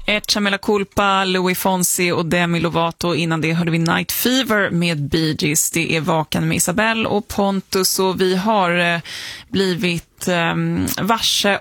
Echa Mea Culpa, Louis Fonsi och Demi Lovato. Innan det hörde vi Night Fever med Bee Gees. Det är Vaken med Isabelle och Pontus, och vi har blivit varse